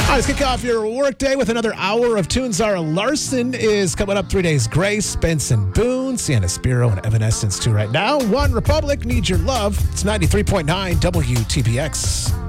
All right, let's kick off your workday with another hour of tunes. Zara Larson is coming up. 3 Days Grace, Benson Boone, Sienna Spiro, and Evanescence 2 right now. One Republic, Need Your Love. It's 93.9 WTBX.